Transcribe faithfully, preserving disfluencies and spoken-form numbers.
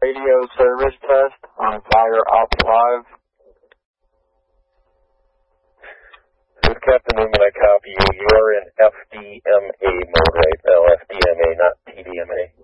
Radio service test on Fire Op five. This is Captain Newman, I copy you. You are in F D M A mode right now. F D M A, not T D M A.